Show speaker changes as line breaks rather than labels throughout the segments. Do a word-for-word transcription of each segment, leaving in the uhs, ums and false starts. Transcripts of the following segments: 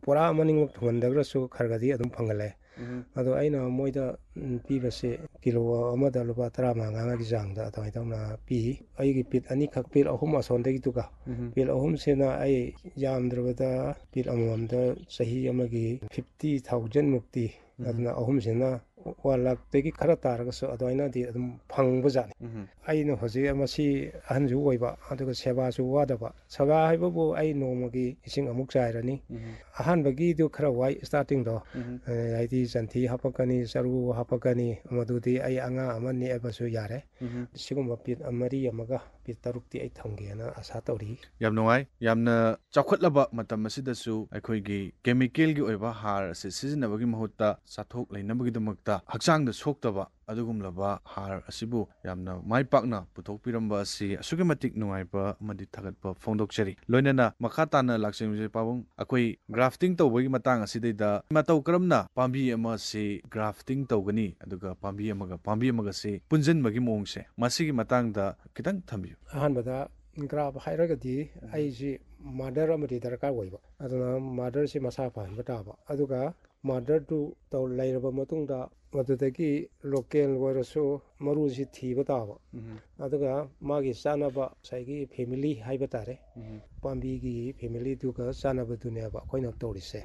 ꯄꯨꯔꯥ ꯃꯅꯤꯡꯃꯛ ꯊꯨꯡꯍꯟꯗ꯭ꯔꯒꯁꯨ ꯈꯔꯒꯗꯤ ꯑꯗꯨꯝ ꯐꯪꯍꯜꯂꯦ ꯑꯗꯣ ꯑꯩꯅ ꯃꯣꯏꯗ ꯄꯤꯕꯁꯦ ꯀꯤꯂꯣ ꯑꯃꯗ ꯂꯨꯄꯥ ꯇꯔꯥꯃꯉꯥꯒꯤ ꯆꯥꯡꯗ ꯑꯗꯨꯃꯥꯏꯅ ꯇꯧꯅ ꯄꯤ ꯑꯩꯒꯤ ꯄꯤꯠ ꯑꯅꯤꯈꯛ ꯄꯤꯠ ꯑꯍꯨꯝ ꯑꯁꯣꯟꯗꯒꯤꯗꯨꯒ ꯄꯤꯠ ꯑꯍꯨꯝꯁꯤꯅ ꯑꯩ ꯌꯥꯝꯗ꯭ꯔꯕꯗ ꯄꯤꯠ ꯑꯃꯃꯝꯗ ꯆꯍꯤ ꯑꯃꯒꯤ ꯐꯤꯐꯇꯤ ꯊꯥꯎꯖꯟ ꯃꯨꯛꯇꯤ ꯑꯗꯨꯅ ꯑꯍꯨꯝꯁꯤꯅ ꯋꯥꯟ ꯂꯥꯛꯇꯒꯤ ꯈꯔ ꯇꯥꯔꯒꯁꯨ ꯑꯗꯨꯃꯥꯏꯅꯗꯤ ꯑꯗꯨꯝ ꯐꯪꯕꯖꯥꯠꯅꯤ ꯑꯩꯅ ꯍꯧꯖꯤꯛ ꯃꯁꯤ ꯑꯍꯟꯁꯨ ꯑꯣꯏꯕ ꯑꯗꯨꯒ ꯁꯦꯕꯥꯁꯨ ꯋꯥꯗꯕ ꯁꯦꯕꯥ ꯍꯥꯏꯕꯕꯨ ꯑꯩ ꯅꯣꯡꯃꯒꯤ ꯏꯁꯤꯡ ꯑꯃꯨꯛ ꯆꯥꯏꯔꯅꯤ ꯑꯍꯥꯟꯕꯒꯤꯗꯨ ꯈꯔ ꯋꯥꯏ ꯁ꯭ꯇꯥꯔꯇꯤꯡꯗꯣ ꯍꯥꯏꯗꯤ ꯖꯟꯊꯤ ꯍꯥꯞꯄꯛꯀꯅꯤ ꯆꯔꯨ ꯍꯥꯞꯄꯛꯀꯅꯤ ꯃꯗꯨꯗꯤ ꯑꯩ ꯑꯉꯥꯡ ꯑꯃ ꯅꯦꯛꯑꯕꯁꯨ ꯌꯥꯔꯦ ꯁꯤꯒꯨꯝꯕ ꯄꯤꯠ ꯃꯔꯤ ꯑꯃꯒ ꯄꯤꯠ ꯇꯔꯨꯛꯇꯤ ꯑꯩ ꯊꯝꯒꯦꯅ ꯑꯁꯥ ꯇꯧꯔꯤ
ꯌꯥꯝ ꯅꯨꯡꯉꯥꯏ ꯌꯥꯝꯅ ꯆꯥꯎꯈꯠꯂꯕ ꯃꯇꯝ ꯑꯁꯤꯗꯁꯨ ꯑꯩꯈꯣꯏꯒꯤ ꯀꯦꯃꯤꯀꯦꯜꯒꯤ ꯑꯣꯏꯕ ꯍꯥꯔ ꯑꯁꯤ ꯁꯤꯖꯤꯟꯅꯕꯒꯤ ꯃꯍꯨꯠꯇ ꯆꯥꯊꯣꯛ ꯂꯩꯅꯕꯒꯤꯗꯃꯛꯇ ꯍꯛꯆꯥꯡꯗ ꯁꯣꯛꯇꯕ ꯑꯗꯨꯒꯨꯝꯂꯕ ꯍꯥꯔ ꯑꯁꯤꯕꯨ ꯌꯥꯝꯅ ꯃꯥꯏ ꯄꯥꯛꯅ ꯄꯨꯊꯣꯛꯄꯤꯔꯝꯕ ꯑꯁꯤ ꯑꯁꯨꯛꯀꯤ ꯃꯇꯤꯛ ꯅꯨꯡꯉꯥꯏꯕ ꯑꯃꯗꯤ ꯊꯥꯒꯠꯄ ꯐꯣꯡꯗꯣꯛꯆꯔꯤ ꯂꯣꯏꯅꯅ ꯃꯈꯥ ꯇꯥꯅ ꯂꯥꯛꯆꯔꯤꯕꯁꯤ ꯄꯥꯕꯨꯡ ꯑꯩꯈꯣꯏ ꯒ꯭ꯔꯥꯐꯇꯤꯡ ꯇꯧꯕꯒꯤ ꯃꯇꯥꯡ ꯑꯁꯤꯗꯩꯗ ꯃꯇꯧ ꯀꯔꯝꯅ ꯄꯥꯝꯕꯤ ꯑꯃꯁꯤ ꯒ꯭ꯔꯥꯐꯇꯤꯡ ꯇꯧꯒꯅꯤ ꯑꯗꯨꯒ ꯄꯥꯝꯕꯤ ꯑꯃꯒ ꯄꯥꯝꯕꯤ ꯑꯃꯒꯁꯤ ꯄꯨꯟꯁꯤꯟꯕꯒꯤ ꯃꯑꯣꯡꯁꯦ ꯃꯁꯤꯒꯤ ꯃꯇꯥꯡꯗ ꯈꯤꯇꯪ ꯊꯝꯕꯤꯌꯨ
ꯑꯍꯥꯟꯕꯗ ꯒ꯭ꯔꯥꯐ ꯍꯥꯏꯔꯒꯗꯤ ꯑꯩꯁꯤ ꯃꯥꯗꯔ ꯑꯃꯗꯤ ꯗꯔꯀꯥꯔ ꯑꯣꯏꯕ ꯑꯗꯨꯅ ꯃꯥꯗꯔꯁꯤ ꯃꯁꯥ ꯐꯍꯟꯕ ꯇꯥꯕ ꯑꯗꯨꯒ ꯃꯥꯗꯔꯗꯨ ꯇꯧ ꯂꯩꯔꯕ ꯃꯇꯨꯡꯗ ꯃꯗꯨꯗꯒꯤ ꯂꯣꯀꯦꯜ ꯑꯣꯏꯔꯁꯨ ꯃꯔꯨꯁꯤ ꯊꯤꯕ ꯇꯥꯕ ꯑꯗꯨꯒ ꯃꯥꯒꯤ ꯆꯥꯅꯕ ꯉꯁꯥꯏꯒꯤ ꯐꯦꯃꯤꯂꯤ ꯍꯥꯏꯕ ꯇꯥꯔꯦ ꯄꯥꯝꯕꯤꯒꯤ ꯐꯦꯃꯤꯂꯤꯗꯨꯒ ꯆꯥꯅꯕꯗꯨꯅꯦꯕ ꯑꯩꯈꯣꯏꯅ ꯇꯧꯔꯤꯁꯦ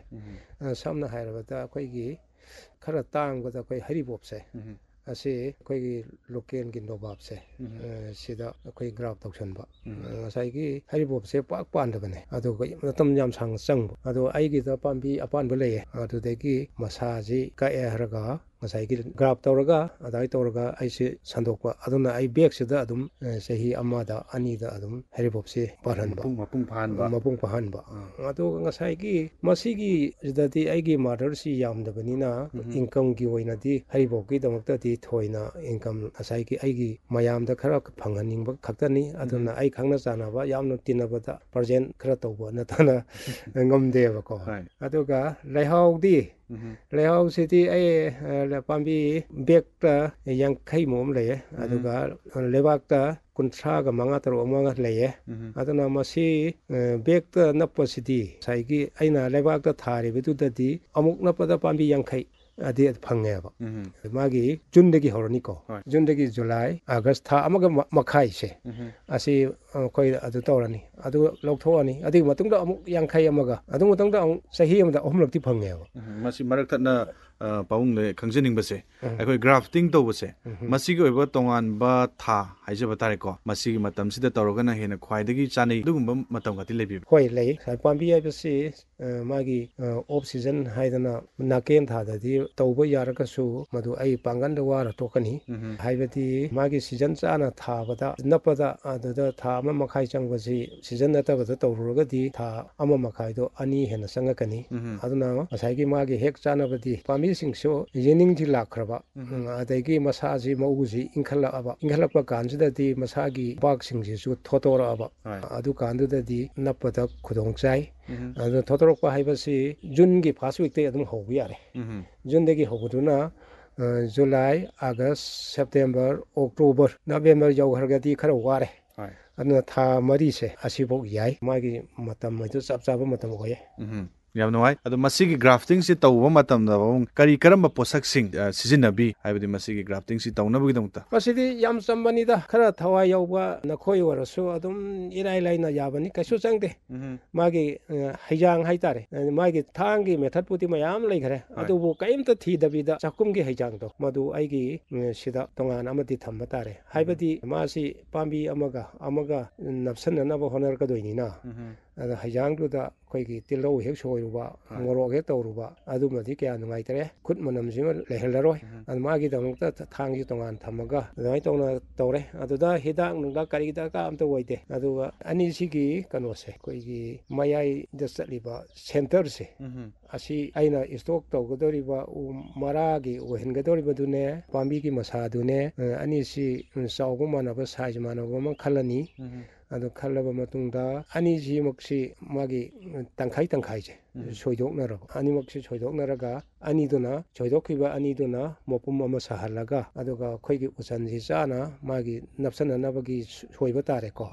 ꯁꯝꯅ ꯍꯥꯏꯔꯕꯗ ꯑꯩꯈꯣꯏꯒꯤ ꯈꯔ ꯇꯥꯡꯕꯗ ꯑꯩꯈꯣꯏ ꯍꯩꯔꯤꯕꯣꯞꯁꯦ ꯑꯁꯤ ꯑꯩꯈꯣꯏꯒꯤ ꯂꯣꯀꯦꯜꯒꯤ ꯅꯣꯕꯥꯞꯁꯦ ꯁꯤꯗ ꯑꯩꯈꯣꯏ ꯒ꯭ꯔꯥꯐ ꯇꯧꯁꯟꯕ ꯉꯁꯥꯏꯒꯤ ꯍꯩꯔꯤꯕꯣꯞꯁꯦ ꯄꯥꯛ ꯄꯥꯟꯗꯕꯅꯦ ꯑꯗꯨꯒ ꯃꯇꯝ ꯌꯥꯝ ꯁꯥꯡꯅ ꯆꯪꯕ ꯑꯗꯣ ꯑꯩꯒꯤꯗ ꯄꯥꯝꯕꯤ ꯑꯄꯥꯟꯕ ꯂꯩꯌꯦ ꯑꯗꯨꯗꯒꯤ ꯃꯁꯥꯁꯤ ꯀꯛꯑꯦ ꯍꯥꯏꯔꯒ ꯉꯁꯥꯏꯒꯤ ꯒ꯭ꯔꯥꯐ ꯇꯧꯔꯒ ꯑꯗꯨꯃꯥꯏꯅ ꯇꯧꯔꯒ ꯑꯩꯁꯤ ꯁꯟꯗꯣꯛꯄ ꯑꯗꯨꯅ ꯑꯩ ꯕꯦꯒꯁꯤꯗ ꯑꯗꯨꯝ ꯆꯍꯤ ꯑꯃꯗ ꯑꯅꯤꯗ ꯑꯗꯨꯝ ꯍꯩꯔꯤꯕꯣꯞꯁꯤ ꯄꯥꯜꯍꯟꯕ
ꯃꯄꯨꯡ ꯐꯥꯍꯟꯕ
ꯃꯄꯨꯡ ꯐꯥꯍꯟꯕ ꯑꯗꯨꯒ ꯉꯁꯥꯏꯒꯤ ꯃꯁꯤꯒꯤꯁꯤꯗꯗꯤ ꯑꯩꯒꯤ ꯃꯥꯗꯔꯁꯤ ꯌꯥꯝꯗꯕꯅꯤꯅ ꯏꯟꯀꯝꯒꯤ ꯑꯣꯏꯅꯗꯤ ꯍꯩꯔꯤꯕꯣꯞꯀꯤꯗꯃꯛꯇꯗꯤ ꯊꯣꯏꯅ ꯏꯟꯀꯝ ꯉꯁꯥꯏꯒꯤ ꯑꯩꯒꯤ ꯃꯌꯥꯝꯗ ꯈꯔ ꯐꯪꯍꯟꯅꯤꯡꯕ ꯈꯛꯇꯅꯤ ꯑꯗꯨꯅ ꯑꯩ ꯈꯪꯅ ꯆꯥꯟꯅꯕ ꯌꯥꯝꯅ ꯇꯤꯟꯅꯕꯗ ꯄ꯭ꯔꯖꯦꯟ ꯈꯔ ꯇꯧꯕ ꯅꯠꯇꯅ ꯉꯝꯗꯦꯕꯀꯣ ꯑꯗꯨꯒ ꯂꯩꯍꯥꯎꯗꯤ ꯂꯩꯍꯥꯎꯁꯤꯗꯤ ꯑꯩ ꯄꯥꯝꯕꯤ ꯕꯦꯛꯇ ꯌꯥꯡꯈꯩꯃꯨꯛ ꯑꯃ ꯂꯩꯌꯦ ꯑꯗꯨꯒ ꯂꯩꯕꯥꯛꯇ ꯀꯨꯟꯊ꯭ꯔꯥꯒ ꯃꯉꯥ ꯇꯔꯨꯛ ꯑꯃꯒ ꯂꯩꯌꯦ ꯑꯗꯨꯅ ꯃꯁꯤ ꯕꯦꯛꯇ ꯅꯞꯄꯁꯤꯗꯤ ꯉꯁꯥꯏꯒꯤ ꯑꯩꯅ ꯂꯩꯕꯥꯛꯇ ꯊꯥꯔꯤꯕꯗꯨꯗꯗꯤ ꯑꯃꯨꯛ ꯅꯞꯄꯗ ꯄꯥꯝꯕꯤ ꯌꯥꯡꯈꯩ ꯑꯗꯤ ꯐꯪꯉꯦꯕ ꯃꯥꯒꯤ ꯖꯨꯟꯗꯒꯤ ꯍꯧꯔꯅꯤꯀꯣ ꯖꯨꯟꯗꯒꯤ ꯖꯨꯂꯥꯏ ꯑꯥꯒꯁ ꯊꯥ ꯑꯃꯒ ꯃꯈꯥꯏꯁꯦ ꯑꯁꯤ ꯑꯩꯈꯣꯏ ꯑꯗꯨ ꯇꯧꯔꯅꯤ ꯑꯗꯨ ꯂꯧꯊꯣꯛꯑꯅꯤ ꯑꯗꯨꯒꯤ ꯃꯇꯨꯡꯗ ꯑꯃꯨꯛ ꯌꯥꯡꯈꯩ ꯑꯃꯒ ꯑꯗꯨ ꯃꯇꯨꯡꯗ ꯑꯃꯨꯛ ꯆꯍꯤ ꯑꯃꯗ ꯑꯍꯨꯝꯂꯛꯇꯤ ꯐꯪꯉꯦꯕ
ꯃꯁꯤ ꯃꯔꯛ ꯊꯠꯅ ꯄꯥꯕꯨꯡꯗ ꯈꯪꯖꯅꯤꯡꯕꯁꯦ ꯑꯩꯈꯣꯏ ꯒ꯭ꯔꯥꯐꯇꯤꯡ ꯇꯧꯕꯁꯦ ꯃꯁꯤꯒꯤ ꯑꯣꯏꯕ ꯇꯣꯉꯥꯟꯕ ꯊꯥ ꯍꯥꯏꯖꯕ ꯇꯥꯔꯦꯀꯣ ꯃꯁꯤꯒꯤ ꯃꯇꯝꯁꯤꯗ ꯇꯧꯔꯒꯅ ꯍꯦꯟꯅ ꯈ꯭ꯋꯥꯏꯗꯒꯤ ꯆꯥꯅꯩ ꯑꯗꯨꯒꯨꯝꯕ ꯃꯇꯝꯒꯗꯤ ꯂꯩꯕꯤꯕ꯭ꯔꯥ
ꯍꯣꯏ ꯂꯩ ꯄꯥꯝꯕꯤ ꯍꯥꯏꯕꯁꯤ ꯃꯥꯒꯤ ꯑꯣꯐ ꯁꯤꯖꯟ ꯍꯥꯏꯗꯅ ꯅꯥꯀꯦꯟ ꯊꯥꯗꯗꯤ ꯇꯧꯕ ꯌꯥꯔꯒꯁꯨ ꯃꯗꯨ ꯑꯩ ꯄꯥꯡꯒꯟꯗ ꯋꯥꯔ ꯇꯣꯛꯀꯅꯤ ꯍꯥꯏꯕꯗꯤ ꯃꯥꯒꯤ ꯁꯤꯖꯟ ꯆꯥꯅ ꯊꯥꯕꯗ ꯅꯞꯄꯗ ꯑꯗꯨꯗ ꯊꯥ ꯑꯃ ꯃꯈꯥꯏ ꯆꯪꯕꯁꯤ ꯁꯤꯖꯟ ꯅꯠꯇꯕꯗ ꯇꯧꯔꯨꯔꯒꯗꯤ ꯊꯥ ꯑꯃ ꯃꯈꯥꯏꯗꯣ ꯑꯅꯤ ꯍꯦꯟꯅ ꯆꯪꯉꯛꯀꯅꯤ ꯑꯗꯨꯅ ꯉꯁꯥꯏꯒꯤ ꯃꯥꯒꯤ ꯍꯦꯛ ꯆꯥꯅꯕꯗꯤ ꯄꯥꯝꯕꯤꯁꯤꯡꯁꯨ ꯌꯦꯅꯤꯡꯁꯤ ꯂꯥꯛꯈ꯭ꯔꯕ ꯑꯗꯒꯤ ꯃꯁꯥꯁꯤ ꯃꯎꯁꯤ ꯏꯟꯈꯠꯂꯛꯑꯕ ꯏꯟꯈꯠꯂꯛꯄ ꯀꯥꯟꯁꯤꯗꯗꯤ ꯃꯁꯥꯒꯤ ꯄꯥꯛꯁꯤꯡꯁꯤꯁꯨ ꯊꯣꯠꯇꯣꯔꯛꯑꯕ ꯑꯗꯨꯀꯥꯟꯗꯨꯗꯗꯤ ꯅꯞꯄꯗ ꯈꯨꯗꯣꯡ ꯆꯥꯏ ꯑꯗꯨ ꯊꯣꯠꯇꯣꯔꯛꯄ ꯍꯥꯏꯕꯁꯤ ꯖꯨꯟꯒꯤ ꯐꯥꯔꯁ ꯋꯤꯛꯇꯩ ꯑꯗꯨꯝ ꯍꯧꯕ ꯌꯥꯔꯦ ꯖꯨꯟꯗꯒꯤ ꯍꯧꯕꯗꯨꯅ July August September October November ꯌꯧꯈ꯭ꯔꯒꯗꯤ ꯈꯔ ꯋꯥꯔꯦ ꯑꯗꯨꯅ ꯊꯥ ꯃꯔꯤꯁꯦ ꯑꯁꯤꯐꯥꯎ ꯌꯥꯏ ꯃꯥꯒꯤ ꯃꯇꯝ ꯑꯗꯨ ꯆꯞ ꯆꯥꯕ ꯃꯇꯝ ꯑꯣꯏꯌꯦ
ꯌꯥꯝ ꯅꯨꯡꯉꯥꯏ ꯑꯗꯣ ꯃꯁꯤꯒꯤ ꯒ꯭ꯔꯥꯐꯇꯤꯡꯁꯤ ꯇꯧꯕ ꯃꯇꯝꯗ ꯀꯔꯤ ꯀꯔꯝꯕ ꯄꯣꯠꯁꯛꯁꯤꯡ ꯁꯤꯖꯤꯟꯅꯕꯤ ꯍꯥꯏꯕꯗꯤ ꯃꯁꯤꯒꯤ ꯒ꯭ꯔꯥꯐꯇꯤꯡꯁꯤ ꯇꯧꯅꯕꯒꯤꯗꯃꯛꯇ
ꯃꯁꯤꯗꯤ ꯌꯥꯝ ꯆꯝꯕꯅꯤꯗ ꯈꯔ ꯊꯋꯥꯏ ꯌꯥꯎꯕ ꯅꯈꯣꯏ ꯑꯣꯏꯔꯁꯨ ꯑꯗꯨꯝ ꯏꯔꯥꯏ ꯂꯥꯏꯅ ꯌꯥꯕꯅꯤ ꯀꯩꯁꯨ ꯆꯪꯗꯦ ꯃꯥꯒꯤ ꯍꯩꯖꯥꯡ ꯍꯥꯏꯇꯥꯔꯦ ꯃꯥꯒꯤ ꯊꯥꯡꯒꯤ ꯃꯦꯊꯠꯄꯨꯗꯤ ꯃꯌꯥꯝ ꯂꯩꯈ꯭ꯔꯦ ꯑꯗꯨꯕు ꯀꯔꯤꯝꯇ ꯊꯤꯗꯕꯤꯗ ꯆꯥꯛꯈꯨꯝꯒꯤ ꯍꯩꯖꯥꯡꯗꯣ ꯃꯗꯨ ꯑꯩꯒꯤ ꯁꯤꯗ ꯇꯣꯉꯥꯟ ꯑꯃꯗꯤ ꯊꯝꯕ ꯇꯥꯔꯦ ꯍꯥꯏꯕꯗꯤ ꯃꯥꯁꯤ ꯄꯥꯝꯕꯤ ꯑꯃꯒ ꯑꯃꯒ ꯅꯞꯁꯟꯅꯅꯕ ꯍꯣꯠꯅꯔꯛꯀꯗꯣꯏꯅꯤꯅ ꯑꯗ ꯍꯩꯖꯥꯡꯗꯨꯗ ꯑꯩꯈꯣꯏꯒꯤ ꯇꯤꯜꯍꯧ ꯍꯦꯛ ꯁꯣꯏꯔꯨꯕ ꯃꯣꯔꯣꯛ ꯍꯦꯛ ꯇꯧꯔꯨꯕ ꯑꯗꯨꯃꯗꯤꯀꯌా ꯅꯨꯡꯉꯥꯏꯇ꯭ꯔꯦ ꯈꯨꯠ ꯃꯅꯝꯁꯤꯃ ꯂꯩꯍꯜꯂꯔꯣꯏ ꯑꯗꯨ ꯃꯥꯒꯤꯗꯃꯛꯇ ꯊꯥꯡꯁꯤ ꯇꯣꯉꯥꯟ ꯊꯝꯃꯒ ꯑꯗꯨꯃꯥꯏꯅ ꯇꯧꯅ ꯇꯧꯔꯦ ꯑꯗꯨꯗ ꯍꯤꯗꯥꯛ ꯅꯨꯡꯗꯥꯛ ꯀꯔꯤ ꯗꯔꯀꯥꯔ ꯑꯝꯇ ꯑꯣꯏꯗꯦ ꯑꯗꯨꯒ ꯑꯅꯤꯁꯤꯒꯤ ꯀꯩꯅꯣꯁꯦ ꯑꯩꯈꯣꯏꯒꯤ ꯃꯌꯥꯏꯗ ꯆꯠꯂꯤꯕ ꯁꯦꯟꯇꯔꯁꯦ ꯑꯁꯤ ꯑꯩꯅ ꯏꯁꯇꯣꯛ ꯇꯧꯒꯗꯧꯔꯤꯕ ꯎ ꯃꯔꯥꯒꯤ ꯑꯣꯏꯍꯟꯒꯗꯧꯔꯤꯕꯗꯨꯅꯦ ꯄꯥꯝꯕꯤꯒꯤ ꯃꯁꯥꯗꯨꯅꯦ ꯑꯅꯤꯁꯤ ꯆꯥꯎꯕ ꯃꯥꯟꯅꯕ ꯁꯥꯏꯖ ꯃꯥꯟꯅꯕ ꯑꯃ ꯈꯜꯂꯅꯤ ꯑꯗꯨ ꯈꯜꯂꯕ ꯃꯇꯨꯡꯗ ꯑꯅꯤꯁꯤꯃꯛꯁꯤ ꯃꯥꯒꯤ ꯇꯪꯈꯥꯏ ꯇꯪꯈꯥꯏꯁꯦ ꯁꯣꯏꯗꯣꯛꯅꯔꯕ ꯑꯅꯤꯃꯛꯁꯤ ꯁꯣꯏꯗꯣꯛꯅꯔꯒ ꯑꯅꯤꯗꯨꯅ ꯁꯣꯏꯗꯣꯛꯈꯤꯕ ꯑꯅꯤꯗꯨꯅ ꯃꯄꯨꯝ ꯑꯃ ꯁꯥꯍꯜꯂꯒ ꯑꯗꯨꯒ ꯑꯩꯈꯣꯏꯒꯤ ꯎꯆꯟꯁꯤ ꯆꯥꯅ ꯃꯥꯒꯤ ꯅꯞꯁꯟꯅꯅꯕꯒꯤ ꯁꯣꯏꯕ ꯇꯥꯔꯦꯀꯣ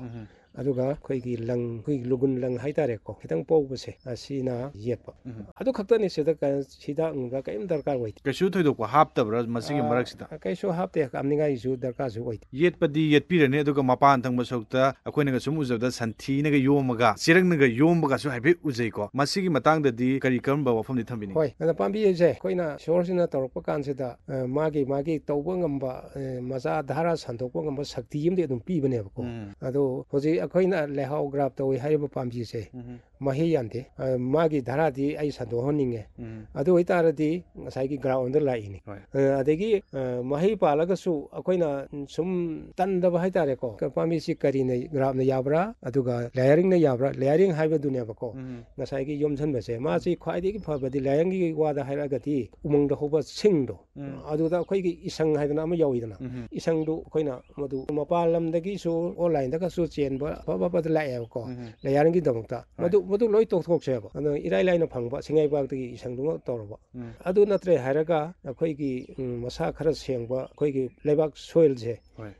ꯑꯗꯨꯒ ꯑꯩꯈꯣꯏꯒꯤ ꯂꯪ ꯑꯩꯈꯣꯏꯒꯤ ꯂꯨꯒꯨꯟ ꯂꯪ ꯍꯥꯏꯇꯥꯔꯦꯀꯣ ꯈꯤꯇꯪ ꯄꯧꯕꯁꯦ ꯑꯁꯤꯅ ꯌꯦꯠꯄ ꯑꯗꯨ ꯈꯛꯇꯅꯤ ꯁꯤꯗ ꯍꯤꯗꯥꯛ ꯅꯨꯡꯗꯥꯛ ꯀꯔꯤꯝ ꯗꯔꯀꯥꯔ ꯑꯣꯏꯗꯦ
ꯀꯩꯁꯨ ꯊꯣꯏꯗꯣꯛꯄ ꯍꯥꯞꯇꯕ꯭ꯔꯥ ꯃꯁꯤꯒꯤ ꯃꯔꯛꯁꯤꯗ
ꯀꯩꯁꯨ ꯍꯥꯞꯇꯦ ꯀꯥꯞꯅꯤꯡꯉꯥꯏꯁꯨ ꯗꯔꯀꯥꯔꯁꯨ ꯑꯣꯏꯗꯦ
ꯌꯦꯠꯄꯗꯤ ꯌꯦꯠꯄꯤꯔꯅꯤ ꯑꯗꯨꯒ ꯃꯄꯥꯟ ꯊꯪꯕ ꯁꯔꯨꯛꯇ ꯑꯩꯈꯣꯏꯅꯒ ꯁꯨꯝ ꯎꯖꯕꯗ ꯁꯟꯊꯤꯅꯒ ꯌꯣꯝꯃꯒ ꯆꯦꯔꯪꯅꯒ ꯌꯣꯝꯕꯒꯁꯨ ꯍꯥꯏꯐꯦꯠ ꯎꯖꯩꯀꯣ ꯃꯁꯤꯒꯤ ꯃꯇꯥꯡꯗꯗꯤ ꯀꯔꯤ ꯀꯔꯝꯕ ꯋꯥꯐꯝꯗꯤ ꯊꯝꯕꯤꯅꯤꯡꯉꯤ
ꯍꯣꯏ ꯑꯗ ꯄꯥꯝꯕꯤ ꯍꯥꯏꯁꯦ ꯑꯩꯈꯣꯏꯅ ꯏꯁꯣꯔꯁꯤꯅ ꯇꯧꯔꯛꯄ ꯀꯥꯟꯁꯤꯗ ꯃꯥꯒꯤ ꯃꯥꯒꯤ ꯇꯧꯕ ꯉꯝꯕ ꯃꯆꯥ ꯙꯥꯔꯥ ꯁꯟꯗꯣꯛꯄ ꯉꯝꯕ ꯁꯛꯇꯤ ꯑꯃꯗꯤ ꯑꯗꯨꯝ ꯄꯤꯕꯅꯦꯕꯀꯣ ꯑꯗꯣ ꯍꯧꯖꯤꯛ ꯑꯩꯈꯣꯏꯅ ꯂꯩꯍꯥꯎ ꯒ꯭ꯔꯥꯞ ꯇꯧꯏ ꯍꯥꯏꯔꯤꯕ ꯄꯥꯝꯕꯤꯁꯦ ꯃꯍꯩ ꯌꯥꯟꯗꯦ ꯃꯥꯒꯤ ꯙꯥꯔꯥꯗꯤ ꯑꯩ ꯁꯟꯗꯣꯛꯍꯟꯅꯤꯡꯉꯦ ꯑꯗꯨ ꯑꯣꯏꯇꯥꯔꯗꯤ ꯉꯁꯥꯏꯒꯤ ꯒ꯭ꯔꯥꯎꯟꯗ ꯂꯥꯛꯏꯅꯤ ꯑꯗꯒꯤ ꯃꯍꯩ ꯄꯥꯜꯂꯒꯁꯨ ꯑꯩꯈꯣꯏꯅ ꯁꯨꯝ ꯇꯟꯗꯕ ꯍꯥꯏꯇꯥꯔꯦꯀꯣ ꯄꯥꯝꯕꯤꯁꯤ ꯀꯔꯤꯅ ꯒ꯭ꯔꯥꯞꯅ ꯌꯥꯕ꯭ꯔꯥ ꯑꯗꯨꯒ ꯂꯦꯌꯔꯤꯡꯅ ꯌꯥꯕ꯭ꯔꯥ ꯂꯦꯌꯔꯤꯡ ꯍꯥꯏꯕꯗꯨꯅꯦꯕꯀꯣ ꯉꯁꯥꯏꯒꯤ ꯌꯣꯝꯁꯤꯟꯕꯁꯦ ꯃꯥꯁꯤ ꯈ꯭ꯋꯥꯏꯗꯒꯤ ꯐꯕꯗꯤ ꯂꯦꯌꯔꯤꯡꯒꯤ ꯋꯥꯗ ꯍꯥꯏꯔꯒꯗꯤ ꯎꯃꯪꯗ ꯍꯧꯕ ꯁꯤꯡꯗꯣ ꯑꯗꯨꯗ ꯑꯩꯈꯣꯏꯒꯤ ꯏꯁꯪ ꯍꯥꯏꯗꯅ ꯑꯃ ꯌꯥꯎꯏꯗꯅ ꯏꯁꯪꯗꯨ ꯑꯩꯈꯣꯏꯅ ꯃꯗꯨ ꯃꯄꯥꯟ ꯂꯝꯗꯒꯤꯁꯨ ꯑꯣꯟꯂꯥꯏꯟꯗꯒꯁꯨ ꯆꯦꯟꯕ ꯑꯐꯕꯗ ꯂꯥꯛꯑꯦꯕꯀꯣ ꯂꯦꯌꯔꯤꯡꯒꯤꯗꯃꯛꯇ ꯃꯗꯨ ꯃꯗꯨ ꯂꯣꯏ ꯇꯣꯛꯊꯣꯛꯁꯦꯕ ꯑꯗꯨꯅ ꯏꯔꯥꯏ ꯂꯥꯏꯅ ꯐꯪꯕ ꯁꯤꯡꯉꯩꯕꯥꯛꯇꯒꯤ ꯏꯁꯪꯗꯨꯃ ꯇꯧꯔꯕ ꯑꯗꯨ ꯅꯠꯇ꯭ꯔꯦ ꯍꯥꯏꯔꯒ ꯑꯩꯈꯣꯏꯒꯤ ꯃꯁꯥ ꯈꯔ ꯁꯦꯡꯕ ꯑꯩꯈꯣꯏꯒꯤ ꯂꯩꯕꯥꯛ ꯁꯣꯏꯜꯁꯦ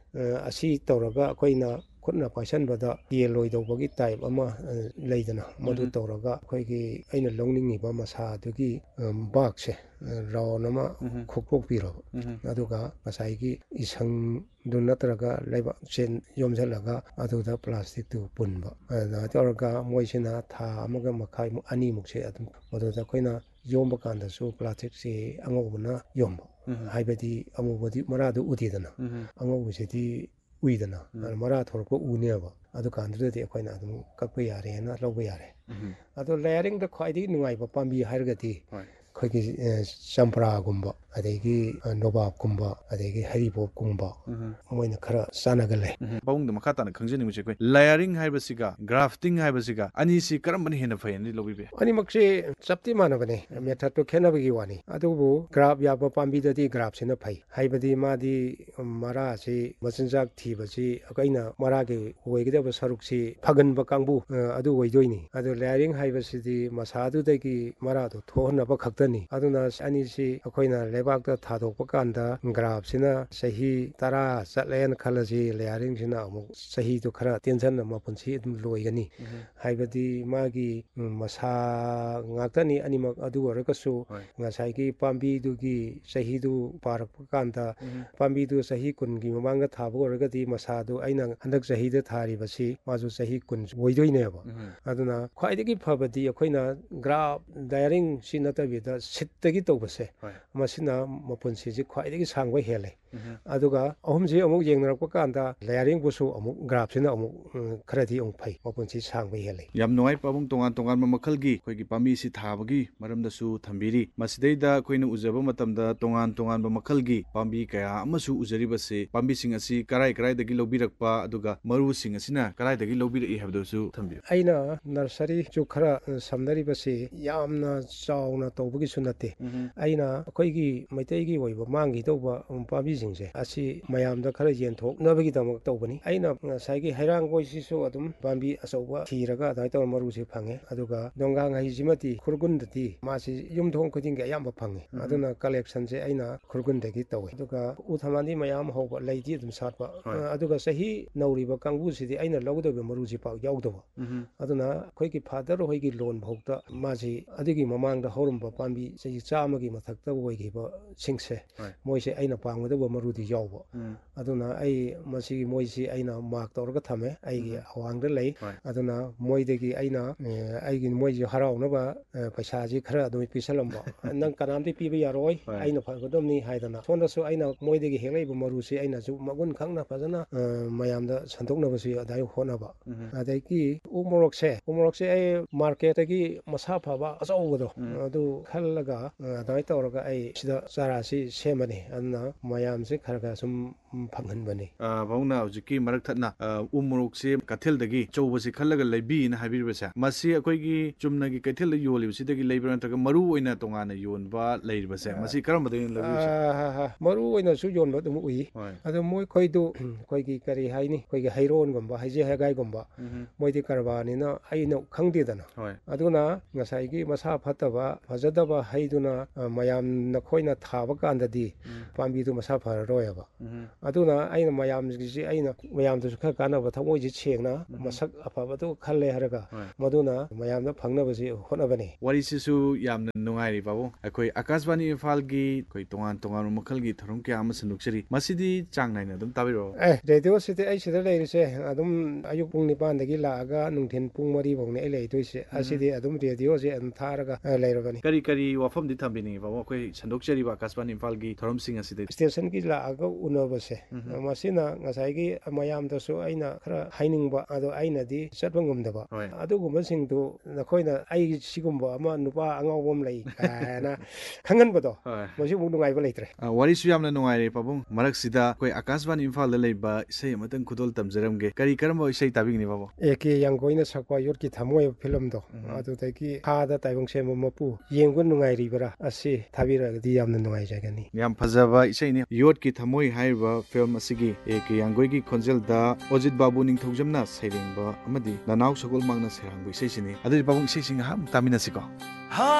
ꯑꯁꯤ ꯇꯧꯔꯒ ꯑꯩꯈꯣꯏꯅ ꯈꯨꯠꯅ ꯄꯥꯏꯁꯟꯕꯗ ꯌꯦꯜꯂꯣꯏꯗꯧꯕꯒꯤ ꯇꯥꯏꯞ ꯑꯃ ꯂꯩꯗꯅ ꯃꯗꯨ ꯇꯧꯔꯒ ꯑꯩꯈꯣꯏꯒꯤ ꯑꯩꯅ ꯂꯧꯅꯤꯡꯉꯤꯕ ꯃꯁꯥꯗꯨꯒꯤ ꯕꯥꯛꯁꯦ ꯔꯥꯎꯟ ꯑꯃ ꯈꯣꯛꯇꯣꯛꯄꯤꯔꯕ ꯑꯗꯨꯒ ꯉꯁꯥꯏꯒꯤ ꯏꯁꯪꯗꯨ ꯅꯠꯇ꯭ꯔꯒ ꯂꯩꯕꯥꯛ ꯆꯦꯟ ꯌꯣꯝꯁꯤꯜꯂꯒ ꯑꯗꯨꯗ ꯄ꯭ꯂꯥꯁꯇꯤꯛꯇꯨ ꯄꯨꯟꯕ ꯑꯗꯨꯃꯥꯏꯅ ꯇꯧꯔꯒ ꯃꯣꯏꯁꯤꯅ ꯊꯥ ꯑꯃꯒ ꯃꯈꯥꯏꯃꯨꯛ ꯑꯅꯤꯃꯨꯛꯁꯦ ꯑꯗꯨꯝ ꯃꯗꯨꯗ ꯑꯩꯈꯣꯏꯅ ꯌꯣꯝꯕ ꯀꯥꯟꯗꯁꯨ ꯄ꯭ꯂꯥꯁꯇꯤꯛꯁꯤ ꯑꯉꯧꯕꯅ ꯌꯣꯝꯕ ꯍꯥꯏꯕꯗꯤ ꯑꯃꯨꯕꯗꯤ ꯃꯔꯥꯗꯨ ꯎꯗꯦꯗꯅ ꯑꯉꯧꯕꯁꯤꯗꯤ ꯎꯏꯗꯅ ꯃꯔꯥ ꯊꯣꯔꯛꯄ ꯎꯅꯦꯕ ꯑꯗꯨꯀꯥꯟꯗꯨꯗꯗꯤ ꯑꯩꯈꯣꯏꯅ ꯑꯗꯨꯝ ꯀꯛꯄ ꯌꯥꯔꯦꯅ ꯂꯧꯕ ꯌꯥꯔꯦ ꯑꯗꯣ ꯂꯦꯌꯔꯤꯡꯗ ꯈ꯭ꯋꯥꯏꯗꯒꯤ ꯅꯨꯡꯉꯥꯏꯕ ꯄꯥꯝꯕꯤ ꯍꯥꯏꯔꯒꯗꯤ ꯑꯩꯈꯣꯏꯒꯤ ꯆꯝꯄ꯭ꯔꯥꯒꯨꯝꯕ ꯑꯗꯒꯤ ꯅꯣꯕꯥꯞꯀꯨꯝꯕ ꯑꯗꯒꯤ ꯍꯩꯔꯤꯕꯣꯞꯀꯨꯝꯕ ꯃꯣꯏꯅ ꯈꯔ ꯆꯥꯟꯅꯒꯜꯂꯦ
ꯄꯥꯕꯨꯡꯗ ꯃꯈꯥ ꯇꯥꯅ ꯈꯪꯖꯅꯤꯡꯕꯁꯦ ꯑꯩꯈꯣꯏ ꯂꯦꯌꯔꯤꯡ ꯍꯥꯏꯕꯁꯤꯒ ꯒ꯭ꯔꯥꯐꯇꯤꯡ ꯍꯥꯏꯕꯁꯤꯒ ꯑꯅꯤꯁꯤ ꯀꯔꯝꯕꯅ ꯍꯦꯟꯅ ꯐꯩꯅꯗꯤ ꯂꯧꯕꯤꯕ ꯌꯥꯏ
ꯑꯅꯤꯃꯛꯁꯤ ꯆꯞꯇꯤ ꯃꯥꯟꯅꯕꯅꯦ ꯃꯦꯊꯠꯇꯨ ꯈꯦꯠꯅꯕꯒꯤ ꯋꯥꯅꯤ ꯑꯗꯨꯕꯨ ꯒ꯭ꯔꯥꯐ ꯌꯥꯕ ꯄꯥꯝꯕꯤꯗꯗꯤ ꯒ꯭ꯔꯥꯐꯁꯤꯅ ꯐꯩ ꯍꯥꯏꯕꯗꯤ ꯃꯥꯗꯤ ꯃꯔꯥꯁꯤ ꯃꯆꯤꯟꯖꯥꯛ ꯊꯤꯕꯁꯤ ꯑꯩꯅ ꯃꯔꯥꯒꯤ ꯑꯣꯏꯒꯗꯕ ꯁꯔꯨꯛꯁꯤ ꯐꯒꯟꯕ ꯀꯥꯡꯕꯨ ꯑꯗꯨ ꯑꯣꯏꯗꯣꯏꯅꯤ ꯑꯗꯨ ꯂꯦꯌꯔꯤꯡ ꯍꯥꯏꯕꯁꯤꯗꯤ ꯃꯁꯥꯗꯨꯗꯒꯤ ꯃꯔꯥꯗꯨ ꯊꯣꯛꯍꯟꯅꯕ ꯈꯛꯇꯅꯤ ꯑꯗꯨꯅ ꯑꯅꯤꯁꯤ ꯑꯩꯈꯣꯏꯅ ꯂꯩꯕꯥꯛꯇ ꯊꯥꯗꯣꯛꯄ ꯀꯥꯟꯗ ꯒ꯭ꯔꯥꯐꯁꯤꯅ ꯆꯍꯤ ꯇꯔꯥ ꯆꯠꯂꯦꯅ ꯈꯜꯂꯁꯤ ꯂꯦꯌꯔꯤꯡꯁꯤꯅ ꯑꯃꯨꯛ ꯆꯍꯤꯗꯨ ꯈꯔ ꯇꯦꯟꯁꯤꯟꯅ ꯃꯄꯨꯟꯁꯤ ꯑꯗꯨꯝ ꯂꯣꯏꯒꯅꯤ ꯍꯥꯏꯕꯗꯤ ꯃꯥꯒꯤ ꯃꯁꯥ ꯉꯥꯛꯇꯅꯤ ꯑꯅꯤꯃꯛ ꯑꯗꯨ ꯑꯣꯏꯔꯒꯁꯨ ꯉꯁꯥꯏꯒꯤ ꯄꯥꯝꯕꯤꯗꯨꯒꯤ ꯆꯍꯤꯗꯨ ꯄꯥꯔꯛꯄ ꯀꯥꯟꯗ ꯄꯥꯝꯕꯤꯗꯨ ꯆꯍꯤ ꯀꯨꯟꯒꯤ ꯃꯃꯥꯡꯗ ꯊꯥꯕ ꯑꯣꯏꯔꯒꯗꯤ ꯃꯁꯥꯗꯨ ꯑꯩꯅ ꯍꯟꯗꯛ ꯆꯍꯤꯗ ꯊꯥꯔꯤꯕꯁꯤ ꯃꯥꯁꯨ ꯆꯍꯤ ꯀꯨꯟ ꯑꯣꯏꯗꯣꯏꯅꯦꯕ ꯑꯗꯨꯅ ꯈ꯭ꯋꯥꯏꯗꯒꯤ ꯐꯕꯗꯤ ꯑꯩꯈꯣꯏꯅ ꯒ꯭ꯔꯥꯐ ꯗꯥꯏꯔꯤꯡꯁꯤ ꯅꯠꯇꯕꯤꯗ ꯁꯤꯠꯇꯒꯤ ꯇꯧꯕꯁꯦ ꯃꯁꯤꯅ ꯃꯄꯨꯟꯁꯤꯁꯤ ꯈ꯭ꯋꯥꯏꯗꯒꯤ ꯁꯥꯡꯕ ꯍꯦꯜꯂꯦ ꯑꯗꯨꯒ ꯑꯍꯨꯝꯁꯤ ꯑꯃꯨꯛ ꯌꯦꯡꯅꯔꯛꯄ ꯀꯥꯟꯗ ꯂꯦꯌꯔꯤꯡꯕꯨꯁꯨ ꯑꯃꯨꯛ ꯒ꯭ꯔꯥꯐꯁꯤꯅ ꯑꯃꯨꯛ ꯈꯔꯗꯤ ꯑꯃꯨꯛ ꯐꯩ ꯃꯄꯨꯟꯁꯤ ꯁꯥꯡꯕ ꯍꯦꯜꯂꯤ
ꯌꯥꯝ ꯅꯨꯡꯉꯥꯏ ꯄꯥꯕꯨꯡ ꯇꯣꯉꯥꯟ ꯇꯣꯉꯥꯟꯕ ꯃꯈꯜꯒꯤ ꯑꯩꯈꯣꯏꯒꯤ ꯄꯥꯝꯕꯤꯁꯤ ꯊꯥꯕꯒꯤ ꯃꯔꯝꯗꯁꯨ ꯊꯝꯕꯤꯔꯤ ꯃꯁꯤꯗꯩꯗ ꯑꯩꯈꯣꯏꯅ ꯎꯖꯕ ꯃꯇꯝꯗ ꯇꯣꯉꯥꯟ ꯇꯣꯉꯥꯟꯕ ꯃꯈꯜꯒꯤ ꯄꯥꯝꯕꯤ ꯀꯌꯥ ꯑꯃꯁꯨ ꯎꯖꯔꯤꯕꯁꯤ ꯄꯥꯝꯕꯤꯁꯤꯡ ꯑꯁꯤ ꯀꯔꯥꯏ ꯀꯔꯥꯏꯗꯒꯤ ꯂꯧꯕꯤꯔꯛꯄ ꯑꯗꯨꯒ ꯃꯔꯨꯁꯤꯡ ꯑꯁꯤꯅ ꯀꯗꯥꯏꯗꯒꯤ ꯂꯧꯕꯤꯔꯛꯏ ꯍꯥꯏꯕꯗꯨꯁꯨ ꯊꯝꯕꯤꯌꯨ
ꯑꯩꯅ ꯅꯔꯁꯔꯤꯁꯨ ꯈꯔ ꯁꯝꯅꯔꯤꯕꯁꯤ ꯌꯥꯝꯅ ꯆꯥꯎꯅ ꯇꯧꯕꯒꯤꯁꯨ ꯅꯠꯇꯦ ꯑꯩꯅ ꯑꯩꯈꯣꯏꯒꯤ ꯃꯩꯇꯩꯒꯤ ꯑꯣꯏꯕ ꯃꯥꯡꯈꯤꯗꯧꯕ ꯄꯥꯝꯕꯤꯁꯤꯡꯁꯦ ꯑꯁꯤ ꯃꯌꯥꯝꯗ ꯈꯔ ꯌꯦꯟꯊꯣꯛꯅꯕꯒꯤꯗꯃꯛ ꯇꯧꯕꯅꯤ ꯑꯩꯅ ꯉꯁꯥꯏꯒꯤ ꯍꯩꯔꯥꯡꯒꯣꯏꯁꯤꯁꯨ ꯑꯗꯨꯝ ꯄꯥꯝꯕꯤ ꯑꯆꯧꯕ ꯊꯤꯔꯒ ꯑꯗꯨꯃꯥꯏꯅ ꯇꯧꯔ ꯃꯔꯨꯁꯤ ꯐꯪꯉꯦ ꯑꯗꯨꯒ ꯅꯣꯡꯒꯥꯡ ꯍꯩꯁꯤꯃꯗꯤ ꯈꯨꯔꯒꯨꯟꯗꯗꯤ ꯃꯥꯁꯤ ꯌꯨꯝꯊꯣꯡ ꯈꯨꯗꯤꯡꯒꯤ ꯑꯌꯥꯝꯕ ꯐꯪꯉꯤ ꯑꯗꯨꯅ ꯀꯂꯦꯛꯁꯟꯁꯦ ꯑꯩꯅ ꯈꯨꯔꯒꯨꯟꯗꯒꯤ ꯇꯧꯋꯤ ꯑꯗꯨꯒ ꯎ ꯊꯝꯕꯥꯜꯗꯤ ꯃꯌꯥꯝ ꯍꯧꯕ ꯂꯩꯗꯤ ꯑꯗꯨꯝ ꯁꯥꯠꯄ ꯑꯗꯨꯒ ꯆꯍꯤ ꯅꯧꯔꯤꯕ ꯀꯥꯡꯕꯨꯁꯤꯗꯤ ꯑꯩꯅ ꯂꯧꯒꯗꯕ ꯃꯔꯨꯁꯤ ꯄꯥꯛ ꯌꯥꯎꯗꯕ ꯑꯗꯨꯅ ꯑꯩꯈꯣꯏꯒꯤ ꯐꯥꯗꯔ ꯍꯣꯏꯒꯤ ꯂꯣꯟ ꯐꯥꯎꯗ ꯃꯥꯁꯤ ꯑꯗꯨꯒꯤ ꯃꯃꯥꯡꯗ ꯍꯧꯔꯝꯕ ꯄꯥꯝꯕꯤ ꯆꯍꯤ ꯆꯥꯝꯃꯒꯤ ꯃꯊꯛꯇ ꯑꯣꯏꯈꯤꯕ ꯁꯤꯡꯁꯦ ꯃꯣꯏꯁꯦ ꯑꯩꯅ ꯄꯥꯝꯒꯗꯕ ꯃꯔꯨꯗꯤ ꯌꯥꯎꯕ ꯑꯗꯨꯅ ꯑꯩ ꯃꯁꯤꯒꯤ ꯃꯣꯏꯁꯤ ꯑꯩꯅ ꯃꯥꯔꯛ ꯇꯧꯔꯒ ꯊꯝꯃꯦ ꯑꯩꯒꯤ ꯑꯋꯥꯡꯗ ꯂꯩ ꯑꯗꯨꯅ ꯃꯣꯏꯗꯒꯤ ꯑꯩꯅ ꯑꯩꯒꯤ ꯃꯣꯏꯁꯤ ꯍꯔꯥꯎꯅꯕ ꯄꯩꯁꯥꯁꯤ ꯈꯔ ꯑꯗꯨꯝ ꯄꯤꯁꯜꯂꯝꯕ ꯅꯪ ꯀꯅꯥꯝꯇ ꯄꯤꯕ ꯌꯥꯔꯣꯏ ꯑꯩꯅ ꯐꯒꯗꯕꯅꯤ ꯍꯥꯏꯗꯅ ꯁꯣꯝꯗꯁꯨ ꯑꯩꯅ ꯃꯣꯏꯗꯒꯤ ꯍꯦꯛꯂꯛꯏꯕ ꯃꯔꯨꯁꯤ ꯑꯩꯅꯁꯨ ꯃꯒꯨꯟ ꯈꯪꯅ ꯐꯖꯅ ꯃꯌꯥꯝꯗ ꯁꯟꯗꯣꯛꯅꯕꯁꯨ ꯑꯗꯨꯃꯥꯏꯅ ꯍꯣꯠꯅꯕ ꯑꯗꯒꯤ ꯎ ꯃꯣꯔꯣꯛꯁꯦ ꯎ ꯃꯣꯔꯣꯛꯁꯦ ꯑꯩ ꯃꯥꯔꯀꯦꯠꯇꯒꯤ ꯃꯁꯥꯐꯕ ꯑꯆꯧꯕꯗꯣ ꯑꯗꯨ ꯈꯜꯂꯒ ꯑꯗꯨꯃꯥꯏꯅ ꯇꯧꯔꯒ ꯑꯩ ꯁꯤꯗ ꯆꯥꯔꯥꯁꯤ ꯁꯦꯝꯕꯅꯤ ꯑꯗꯨꯅ ꯃꯌꯥꯝꯁꯦ ꯈꯔ ꯈꯔ ꯁꯨꯝ ꯐꯪꯍꯟꯕꯅꯤ
ꯄꯥꯕꯨꯡꯅ ꯍꯧꯖꯤꯛꯀꯤ ꯃꯔꯛ ꯊꯠꯅ ꯎ ꯃꯣꯔꯣꯛꯁꯤ ꯀꯩꯊꯦꯜꯗꯒꯤ ꯑꯆꯧꯕꯁꯤ ꯈꯜꯂꯒ ꯂꯩꯕꯤꯅ ꯍꯥꯏꯕꯤꯔꯤꯕꯁꯦ ꯃꯁꯤ ꯑꯩꯈꯣꯏꯒꯤ ꯆꯨꯝꯅꯒꯤ ꯀꯩꯊꯦꯜꯗ ꯌꯣꯜꯂꯤꯕꯁꯤꯗꯒꯤ ꯂꯩꯕ꯭ꯔꯥ ꯅꯠꯇ꯭ꯔꯒ ꯃꯔꯨ ꯑꯣꯏꯅ ꯇꯣꯉꯥꯟꯅ ꯌꯣꯟꯕ ꯂꯩꯔꯤꯕꯁꯦ ꯃꯁꯤ ꯀꯔꯝꯕꯗꯒꯤ ꯂꯧꯕꯤꯕꯁꯦ
ꯃꯔꯨ ꯑꯣꯏꯅꯁꯨ ꯌꯣꯟꯕ ꯑꯗꯨꯝ ꯎꯏ ꯑꯗꯣ ꯃꯣꯏꯈꯣꯏꯗꯨ ꯑꯩꯈꯣꯏꯒꯤ ꯀꯔꯤ ꯍꯥꯏꯅꯤ ꯑꯩꯈꯣꯏꯒꯤ ꯍꯩꯔꯣꯟꯒꯨꯝꯕ ꯍꯩꯖꯦ ꯍꯩꯒꯥꯏꯒꯨꯝꯕ ꯃꯣꯏꯗꯤ ꯀꯔꯕꯥꯔꯅꯤꯅ ꯑꯩꯅ ꯈꯪꯗꯦꯗꯅ ꯑꯗꯨꯅ ꯉꯁꯥꯏꯒꯤ ꯃꯁꯥ ꯐꯠꯇꯕ ꯐꯖꯗꯕ ꯍꯩꯗꯨꯅ ꯃꯌꯥꯝ ꯅꯈꯣꯏꯅ ꯊꯥꯕ ꯀꯥꯟꯗꯗꯤ ꯄꯥꯝꯕꯤꯗꯨ ꯃꯁꯥ ꯐꯔꯔꯣꯏꯕ ꯑꯗꯨꯅ ꯑꯩꯅ ꯃꯌꯥꯝꯒꯤꯁꯤ ꯑꯩꯅ ꯃꯌꯥꯝꯗꯁꯨ ꯈꯔ ꯀꯥꯟꯅꯕ ꯊꯃꯣꯏꯁꯤ ꯁꯦꯡꯅ ꯃꯁꯛ ꯑꯐꯕꯗꯨ ꯈꯜꯂꯦ ꯍꯥꯏꯔꯒ ꯃꯗꯨꯅ ꯃꯌꯥꯝꯗ ꯐꯪꯅꯕꯁꯤ ꯍꯣꯠꯅꯕꯅꯤ
ꯋꯥꯔꯤꯁꯤꯁꯨ ꯌꯥꯝꯅ ꯅꯨꯡꯉꯥꯏꯔꯤ ꯄꯥꯕꯨꯡ ꯑꯩꯈꯣꯏ ꯑꯀꯥꯁꯕꯥꯅꯤ ꯏꯝꯐꯥꯜꯒꯤ ꯑꯩꯈꯣꯏ ꯇꯣꯉꯥꯟ ꯇꯣꯉꯥꯟꯕ ꯃꯈꯜꯒꯤ ꯊꯧꯔꯝ ꯀꯌꯥ ꯑꯃ ꯁꯟꯗꯣꯛꯆꯔꯤ ꯃꯁꯤꯗꯤ ꯆꯥꯡ ꯅꯥꯏꯅ ꯑꯗꯨꯝ ꯇꯥꯕꯤꯔꯛꯑꯣ
ꯑꯦ ꯔꯦꯗꯤꯑꯣꯁꯤꯗꯤ ꯑꯩ ꯁꯤꯗ ꯂꯩꯔꯤꯁꯦ ꯑꯗꯨꯝ ꯑꯌꯨꯛ ꯄꯨꯡ ꯅꯤꯄꯥꯟꯗꯒꯤ ꯂꯥꯛꯑꯒ ꯅꯨꯡꯊꯤꯟ ꯄꯨꯡ ꯃꯔꯤ ꯐꯥꯎꯅꯤ ꯑꯩ ꯂꯩꯗꯣꯏꯁꯦ ꯑꯁꯤꯗꯤ ꯑꯗꯨꯝ ꯔꯦꯗꯤꯑꯣꯁꯦ ꯑꯗꯨꯝ ꯊꯥꯔꯒ ꯂꯩꯔꯕꯅꯤ
ꯀꯔꯤ ꯀꯔꯤ ꯋꯥꯐꯝꯗꯤ ꯊꯝꯕꯤꯅꯤꯡꯉꯤ ꯄꯥꯕꯨꯡ ꯑꯩꯈꯣꯏ ꯁꯟꯗꯣꯛꯆꯔꯤꯕ ꯑꯀꯥꯁꯕꯥꯅꯤ ꯏꯝꯐꯥꯜꯒꯤ ꯊꯧꯔꯝꯁꯤꯡ ꯑꯁꯤꯗ
ꯁ꯭ꯇꯦꯁꯟꯒꯤ ꯂꯥꯛꯑꯒ ꯎꯅꯕꯁꯦ ꯃꯁꯤꯅ ꯉꯁꯥꯏꯒꯤ ꯃꯌꯥꯝꯗꯁꯨ ꯑꯩꯅ ꯈꯔ ꯍꯥꯏꯅꯤꯡꯕ ꯑꯗꯣ ꯑꯩꯅꯗꯤ ꯆꯠꯄ ꯉꯝꯗꯕ ꯑꯗꯨꯒꯨꯝꯕꯁꯤꯡꯗꯨ ꯅꯈꯣꯏꯅ ꯑꯩ ꯁꯤꯒꯨꯝꯕ ꯑꯃ ꯅꯨꯄꯥ ꯑꯉꯥꯎꯕ ꯑꯃ ꯂꯩ ꯀꯥꯏꯅ ꯈꯪꯍꯟꯕꯗꯣ ꯃꯁꯤꯃꯨꯛ ꯅꯨꯡꯉꯥꯏꯕ ꯂꯩꯇ꯭ꯔꯦ
ꯋꯥꯔꯤꯁꯨ ꯌꯥꯝꯅ ꯅꯨꯡꯉꯥꯏꯔꯦ ꯄꯥꯕꯨꯡ ꯃꯔꯛꯁꯤꯗ ꯑꯩꯈꯣꯏ ꯑꯀꯥꯁꯕꯥꯅꯤ ꯏꯝꯐꯥꯜꯗ ꯂꯩꯕ ꯏꯁꯩ ꯑꯃꯇꯪ ꯈꯨꯗꯣꯜ ꯇꯝꯖꯔꯝꯒꯦ ꯀꯔꯤ ꯀꯔꯝꯕ ꯏꯁꯩ ꯇꯥꯕꯤꯒꯅꯤ ꯄꯥꯕꯨꯡ
ꯑꯦ ꯀꯦ ꯌꯥꯡꯒꯣꯏꯅ ꯁꯛꯄ ꯌꯣꯠꯀꯤ ꯊꯃꯣꯏ ꯐꯤꯂꯝꯗꯣ ꯑꯗꯨꯗꯒꯤ ꯈꯥꯗ ꯇꯥꯏꯕꯪ ꯁꯦꯝꯕ ꯃꯄꯨ ꯌꯦꯡꯕ ꯅꯨꯡꯉꯥꯏꯔꯤꯕ꯭ꯔꯥ ꯑꯁꯤ ꯊꯥꯕꯤꯔꯒꯗꯤ ꯌꯥꯝꯅ ꯅꯨꯡꯉꯥꯏꯖꯒꯅꯤ
ꯌꯥꯝ ꯐꯖꯕ ꯏꯁꯩꯅꯤ ꯌꯣꯠꯀꯤ ꯊꯃꯣꯏ ꯍꯥꯏꯔꯤꯕ ꯐꯤꯂꯝ ꯑꯁꯤꯒꯤ ꯑꯦ ꯀꯦ ꯌꯥꯡꯒꯣꯏꯒꯤ ꯈꯣꯟꯖꯦꯜꯗ ꯑꯣꯖꯤꯠ ꯕꯥꯕꯨ ꯅꯤꯡꯊꯧꯖꯝꯅ ꯁꯩꯔꯦꯡꯕ ꯑꯃꯗꯤ ꯅꯅꯥꯎ ꯁꯒꯣꯜ ꯃꯥꯡꯅ ꯁꯩꯔꯥꯡꯕ ꯏꯁꯩꯁꯤꯅꯤ ꯑꯗꯨꯗꯤ ꯄꯥꯕꯨꯡ ꯏꯁꯩꯁꯤ ꯉꯥꯏꯍꯥꯛ ꯇꯥꯃꯤꯟꯅꯁꯤꯀꯣ